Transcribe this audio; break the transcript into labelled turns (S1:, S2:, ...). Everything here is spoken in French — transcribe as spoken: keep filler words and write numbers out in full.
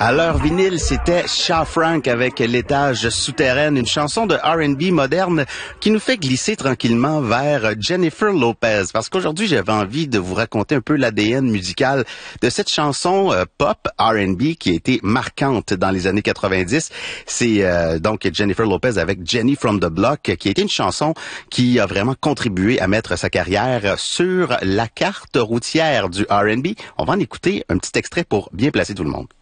S1: À l'heure vinyle, c'était Shaw Frank avec L'étage souterraine, une chanson de R and B moderne qui nous fait glisser tranquillement vers Jennifer Lopez. Parce qu'aujourd'hui, j'avais envie de vous raconter un peu l'A D N musical de cette chanson euh, pop R and B qui a été marquante dans les années quatre-vingt-dix. C'est euh, donc Jennifer Lopez avec Jenny from the Block, qui a été une chanson qui a vraiment contribué à mettre sa carrière sur la carte routière du R and B. On va en écouter un petit extrait pour bien placer tout le monde.